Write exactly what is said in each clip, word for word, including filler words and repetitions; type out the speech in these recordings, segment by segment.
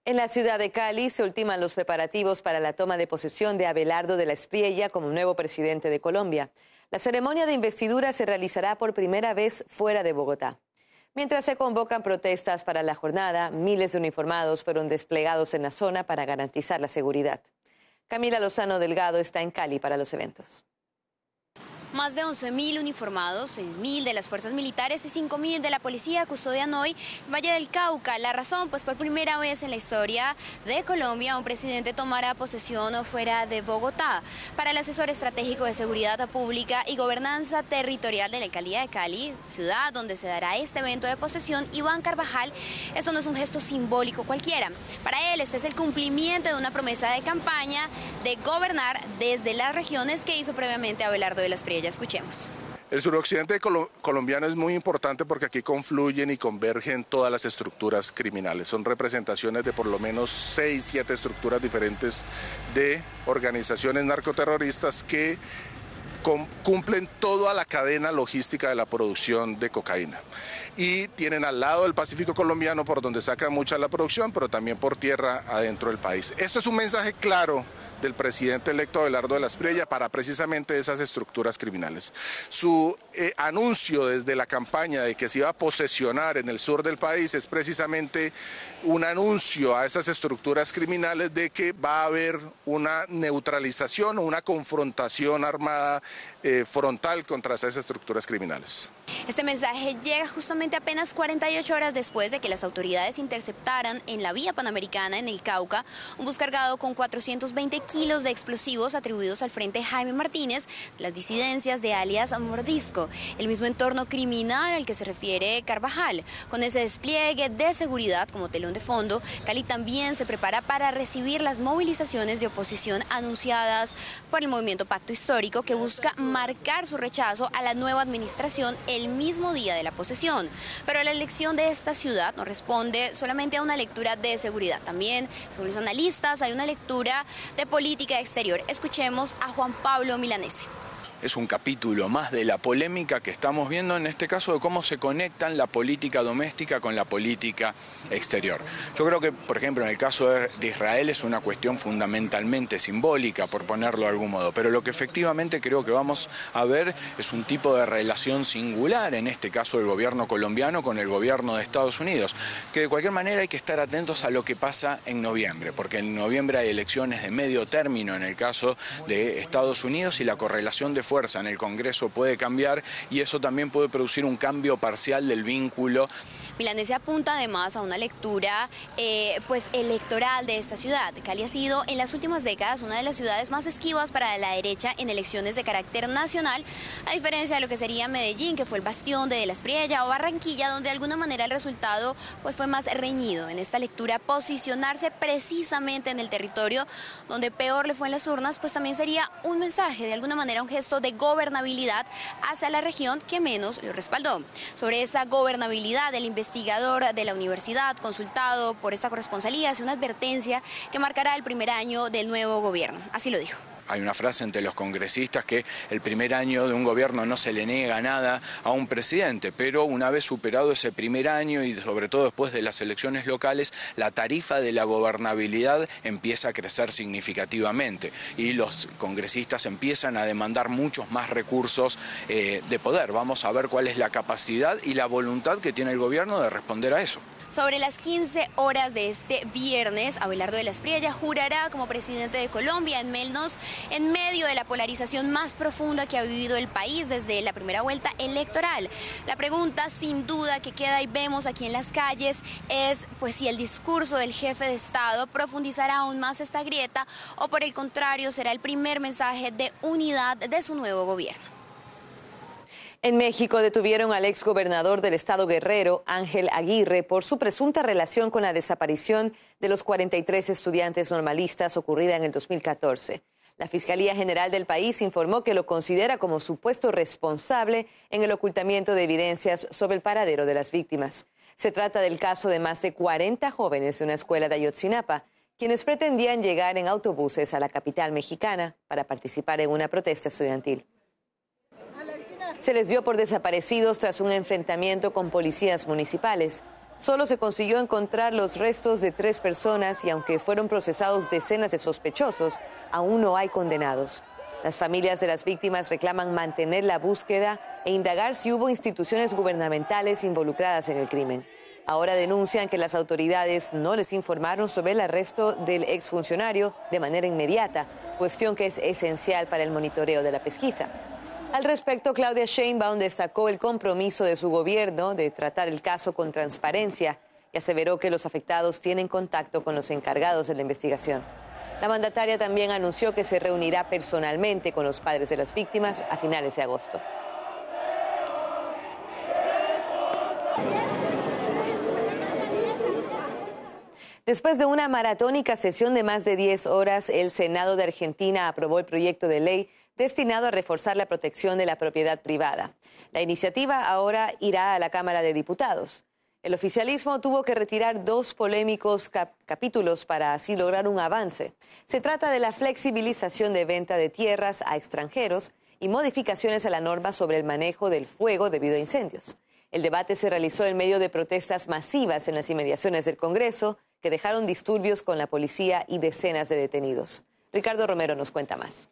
En la ciudad de Cali se ultiman los preparativos para la toma de posesión de Abelardo de la Espriella como nuevo presidente de Colombia. La ceremonia de investidura se realizará por primera vez fuera de Bogotá. Mientras se convocan protestas para la jornada, miles de uniformados fueron desplegados en la zona para garantizar la seguridad. Camila Lozano Delgado está en Cali para los eventos. Más de once mil uniformados, seis mil de las fuerzas militares y cinco mil de la policía custodian hoy Valle del Cauca. La razón, pues por primera vez en la historia de Colombia, un presidente tomará posesión fuera de Bogotá. Para el asesor estratégico de seguridad pública y gobernanza territorial de la alcaldía de Cali, ciudad donde se dará este evento de posesión, Iván Carvajal, esto no es un gesto simbólico cualquiera. Para él, este es el cumplimiento de una promesa de campaña de gobernar desde las regiones que hizo previamente Abelardo de la Espriella. Escuchemos. El suroccidente colombiano es muy importante porque aquí confluyen y convergen todas las estructuras criminales. Son representaciones de por lo menos seis, siete estructuras diferentes de organizaciones narcoterroristas que cumplen toda la cadena logística de la producción de cocaína. Y tienen al lado el Pacífico colombiano, por donde sacan mucha la producción, pero también por tierra adentro del país. Esto es un mensaje claro del presidente electo Abelardo de la Espriella para precisamente esas estructuras criminales. Su eh, anuncio desde la campaña de que se iba a posesionar en el sur del país es precisamente un anuncio a esas estructuras criminales de que va a haber una neutralización o una confrontación armada eh, frontal contra esas estructuras criminales. Este mensaje llega justamente apenas cuarenta y ocho horas después de que las autoridades interceptaran en la vía panamericana en el Cauca un bus cargado con cuatrocientos veinte kilos de explosivos atribuidos al Frente Jaime Martínez, las disidencias de alias Mordisco, el mismo entorno criminal al que se refiere Carvajal. Con ese despliegue de seguridad como telón de fondo, Cali también se prepara para recibir las movilizaciones de oposición anunciadas por el movimiento Pacto Histórico, que busca marcar su rechazo a la nueva administración el mismo día de la posesión. Pero la elección de esta ciudad no responde solamente a una lectura de seguridad. También, según los analistas, hay una lectura de política exterior. Escuchemos a Juan Pablo Milanese. Es un capítulo más de la polémica que estamos viendo en este caso de cómo se conectan la política doméstica con la política exterior. Yo creo que, por ejemplo, en el caso de Israel es una cuestión fundamentalmente simbólica, por ponerlo de algún modo, pero lo que efectivamente creo que vamos a ver es un tipo de relación singular, en este caso del gobierno colombiano con el gobierno de Estados Unidos, que de cualquier manera hay que estar atentos a lo que pasa en noviembre, porque en noviembre hay elecciones de medio término en el caso de Estados Unidos y la correlación de fuerza en el Congreso puede cambiar y eso también puede producir un cambio parcial del vínculo. Milanese apunta además a una lectura eh, pues electoral de esta ciudad. Cali ha sido en las últimas décadas una de las ciudades más esquivas para la derecha en elecciones de carácter nacional, a diferencia de lo que sería Medellín, que fue el bastión de De la Espriella, o Barranquilla, donde de alguna manera el resultado pues fue más reñido. En esta lectura, posicionarse precisamente en el territorio donde peor le fue en las urnas, pues también sería un mensaje, de alguna manera un gesto de gobernabilidad hacia la región que menos lo respaldó. Sobre esa gobernabilidad, el investigador de la universidad, consultado por esta corresponsalía, hace una advertencia que marcará el primer año del nuevo gobierno. Así lo dijo. Hay una frase entre los congresistas que el primer año de un gobierno no se le niega nada a un presidente, pero una vez superado ese primer año y sobre todo después de las elecciones locales, la tarifa de la gobernabilidad empieza a crecer significativamente y los congresistas empiezan a demandar muchos más recursos eh, de poder. Vamos a ver cuál es la capacidad y la voluntad que tiene el gobierno de responder a eso. Sobre las quince horas de este viernes, Abelardo de la Espriella jurará como presidente de Colombia en menos en medio de la polarización más profunda que ha vivido el país desde la primera vuelta electoral. La pregunta, sin duda, que queda y vemos aquí en las calles es pues si el discurso del jefe de Estado profundizará aún más esta grieta o por el contrario será el primer mensaje de unidad de su nuevo gobierno. En México detuvieron al exgobernador del estado Guerrero, Ángel Aguirre, por su presunta relación con la desaparición de los cuarenta y tres estudiantes normalistas ocurrida en el dos mil catorce. La Fiscalía General del país informó que lo considera como supuesto responsable en el ocultamiento de evidencias sobre el paradero de las víctimas. Se trata del caso de más de cuarenta jóvenes de una escuela de Ayotzinapa, quienes pretendían llegar en autobuses a la capital mexicana para participar en una protesta estudiantil. Se les dio por desaparecidos tras un enfrentamiento con policías municipales. Solo se consiguió encontrar los restos de tres personas y aunque fueron procesados decenas de sospechosos, aún no hay condenados. Las familias de las víctimas reclaman mantener la búsqueda e indagar si hubo instituciones gubernamentales involucradas en el crimen. Ahora denuncian que las autoridades no les informaron sobre el arresto del exfuncionario de manera inmediata, cuestión que es esencial para el monitoreo de la pesquisa. Al respecto, Claudia Sheinbaum destacó el compromiso de su gobierno de tratar el caso con transparencia y aseveró que los afectados tienen contacto con los encargados de la investigación. La mandataria también anunció que se reunirá personalmente con los padres de las víctimas a finales de agosto. Después de una maratónica sesión de más de diez horas, el Senado de Argentina aprobó el proyecto de ley destinado a reforzar la protección de la propiedad privada. La iniciativa ahora irá a la Cámara de Diputados. El oficialismo tuvo que retirar dos polémicos cap- capítulos para así lograr un avance. Se trata de la flexibilización de venta de tierras a extranjeros y modificaciones a la norma sobre el manejo del fuego debido a incendios. El debate se realizó en medio de protestas masivas en las inmediaciones del Congreso que dejaron disturbios con la policía y decenas de detenidos. Ricardo Romero nos cuenta más.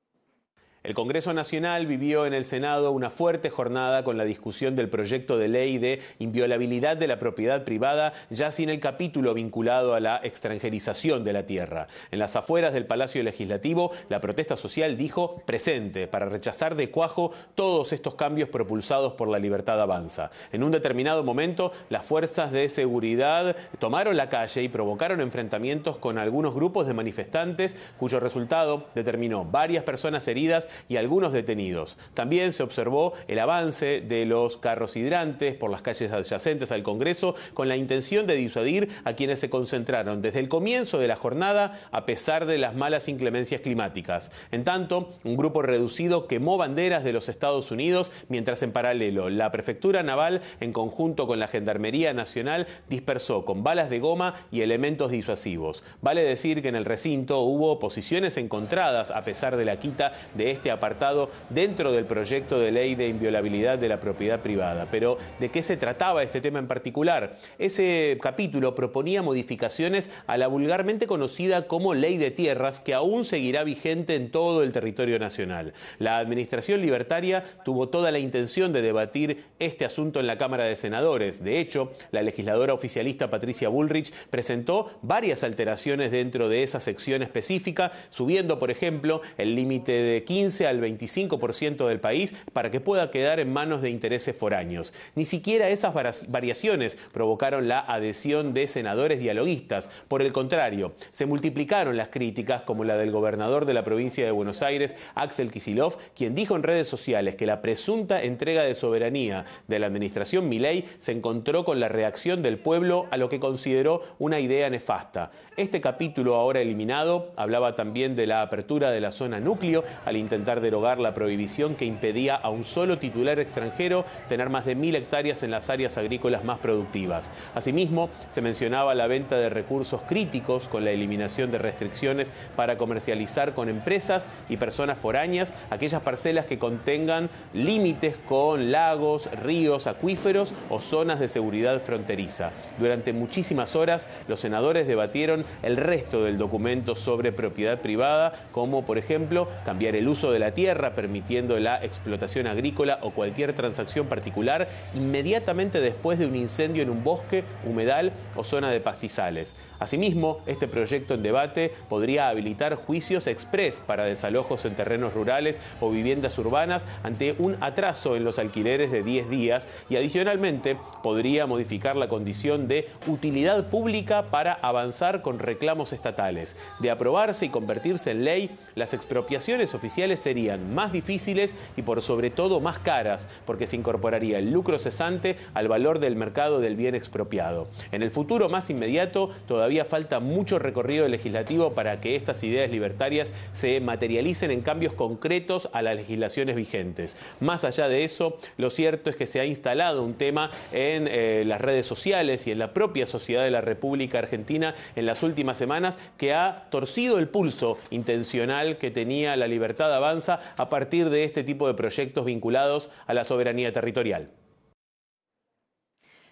El Congreso Nacional vivió en el Senado una fuerte jornada con la discusión del proyecto de ley de inviolabilidad de la propiedad privada, ya sin el capítulo vinculado a la extranjerización de la tierra. En las afueras del Palacio Legislativo, la protesta social dijo presente para rechazar de cuajo todos estos cambios propulsados por La Libertad Avanza. En un determinado momento, las fuerzas de seguridad tomaron la calle y provocaron enfrentamientos con algunos grupos de manifestantes, cuyo resultado determinó varias personas heridas y algunos detenidos. También se observó el avance de los carros hidrantes por las calles adyacentes al Congreso con la intención de disuadir a quienes se concentraron desde el comienzo de la jornada a pesar de las malas inclemencias climáticas. En tanto, un grupo reducido quemó banderas de los Estados Unidos, mientras en paralelo la Prefectura Naval, en conjunto con la Gendarmería Nacional, dispersó con balas de goma y elementos disuasivos. Vale decir que en el recinto hubo posiciones encontradas a pesar de la quita de este apartado dentro del proyecto de ley de inviolabilidad de la propiedad privada. Pero, ¿de qué se trataba este tema en particular? Ese capítulo proponía modificaciones a la vulgarmente conocida como Ley de Tierras, que aún seguirá vigente en todo el territorio nacional. La administración libertaria tuvo toda la intención de debatir este asunto en la Cámara de Senadores. De hecho, la legisladora oficialista Patricia Bullrich presentó varias alteraciones dentro de esa sección específica, subiendo, por ejemplo, el límite de quince al veinticinco por ciento del país para que pueda quedar en manos de intereses foráneos. Ni siquiera esas variaciones provocaron la adhesión de senadores dialoguistas. Por el contrario, se multiplicaron las críticas, como la del gobernador de la provincia de Buenos Aires, Axel Kicillof, quien dijo en redes sociales que la presunta entrega de soberanía de la administración Milei se encontró con la reacción del pueblo a lo que consideró una idea nefasta. Este capítulo, ahora eliminado, hablaba también de la apertura de la zona núcleo al intentar derogar la prohibición que impedía a un solo titular extranjero tener más de mil hectáreas en las áreas agrícolas más productivas. Asimismo, se mencionaba la venta de recursos críticos con la eliminación de restricciones para comercializar con empresas y personas foráneas aquellas parcelas que contengan límites con lagos, ríos, acuíferos o zonas de seguridad fronteriza. Durante muchísimas horas, los senadores debatieron el resto del documento sobre propiedad privada, como por ejemplo cambiar el uso de la tierra, permitiendo la explotación agrícola o cualquier transacción particular inmediatamente después de un incendio en un bosque, humedal o zona de pastizales. Asimismo, este proyecto en debate podría habilitar juicios exprés para desalojos en terrenos rurales o viviendas urbanas ante un atraso en los alquileres de diez días y adicionalmente podría modificar la condición de utilidad pública para avanzar con reclamos estatales. De aprobarse y convertirse en ley, las expropiaciones oficiales serían más difíciles y por sobre todo más caras, porque se incorporaría el lucro cesante al valor del mercado del bien expropiado. En el futuro más inmediato todavía falta mucho recorrido legislativo para que estas ideas libertarias se materialicen en cambios concretos a las legislaciones vigentes. Más allá de eso, lo cierto es que se ha instalado un tema en eh, las redes sociales y en la propia sociedad de la República Argentina en las últimas semanas que ha torcido el pulso intencional que tenía La Libertad Avanza a partir de este tipo de proyectos vinculados a la soberanía territorial.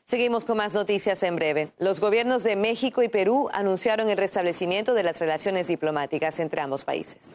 Seguimos con más noticias en breve. Los gobiernos de México y Perú anunciaron el restablecimiento de las relaciones diplomáticas entre ambos países.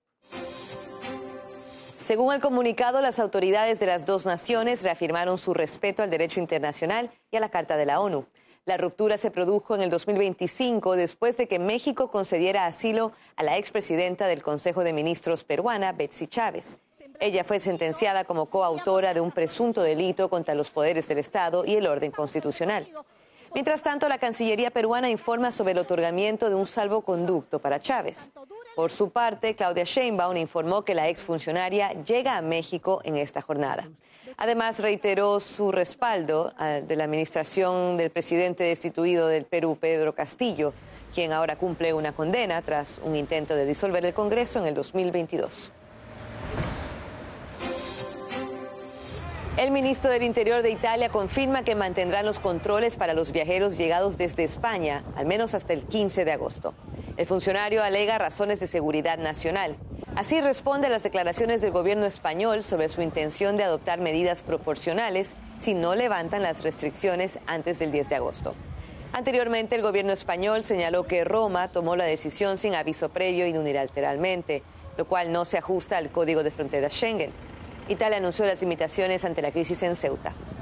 Según el comunicado, las autoridades de las dos naciones reafirmaron su respeto al derecho internacional y a la Carta de la ONU. La ruptura se produjo en el dos mil veinticinco después de que México concediera asilo a la expresidenta del Consejo de Ministros peruana, Betsy Chávez. Ella fue sentenciada como coautora de un presunto delito contra los poderes del Estado y el orden constitucional. Mientras tanto, la Cancillería peruana informa sobre el otorgamiento de un salvoconducto para Chávez. Por su parte, Claudia Sheinbaum informó que la exfuncionaria llega a México en esta jornada. Además, reiteró su respaldo uh, de la administración del presidente destituido del Perú, Pedro Castillo, quien ahora cumple una condena tras un intento de disolver el Congreso en el dos mil veintidós. El ministro del Interior de Italia confirma que mantendrán los controles para los viajeros llegados desde España, al menos hasta el quince de agosto. El funcionario alega razones de seguridad nacional. Así responde a las declaraciones del gobierno español sobre su intención de adoptar medidas proporcionales si no levantan las restricciones antes del diez de agosto. Anteriormente, el gobierno español señaló que Roma tomó la decisión sin aviso previo y unilateralmente, lo cual no se ajusta al Código de Fronteras Schengen. Italia anunció las limitaciones ante la crisis en Ceuta.